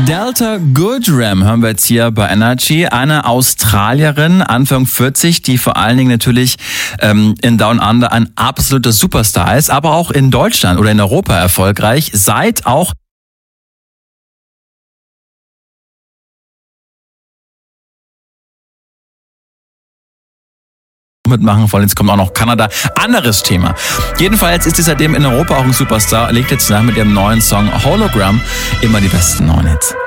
Delta Goodrem hören wir jetzt hier bei Energy. Eine Australierin, Anfang 40, die vor allen Dingen natürlich in Down Under ein absoluter Superstar ist, aber auch in Deutschland oder in Europa erfolgreich, seit auch mitmachen wollen. Jetzt kommt auch noch Kanada. Anderes Thema. Jedenfalls ist sie seitdem in Europa auch ein Superstar, legt jetzt nach mit ihrem neuen Song Hologram immer die besten neuen Hits.